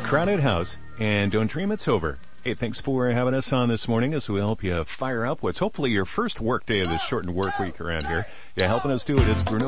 Crowded house, and don't dream it's over. Hey, thanks for having us on this morning as we help you fire up what's hopefully your first work day of this shortened work week around here. Yeah, helping us do it, it's Bruno